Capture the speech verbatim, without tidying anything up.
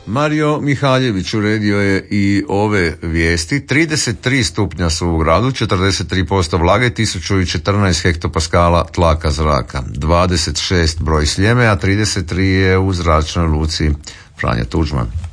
Mario Mihaljević uredio je i ove vijesti. trideset tri stupnja su u gradu, četrdeset tri posto vlage, tisuću četrnaest hektopaskala tlaka zraka, dvadeset šest broj Sljeme, a trideset tri je u zračnoj luci Franja Tuđman.